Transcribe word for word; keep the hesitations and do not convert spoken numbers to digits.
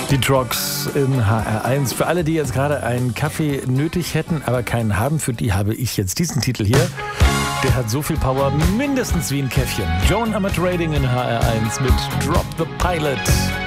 Die Trogs in H R eins. Für alle, die jetzt gerade einen Kaffee nötig hätten, aber keinen haben, für die habe ich jetzt diesen Titel hier. Der hat so viel Power, mindestens wie ein Käffchen. Joan Armatrading in H R eins mit Drop the Pilot.